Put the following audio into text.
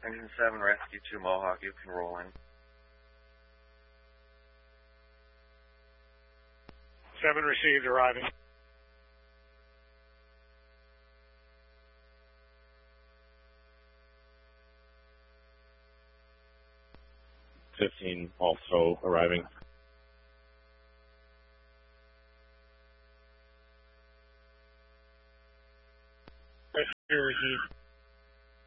Engine 7, Rescue 2 Mohawk, you can roll in. 7 received, arriving. Also arriving. Rescue received.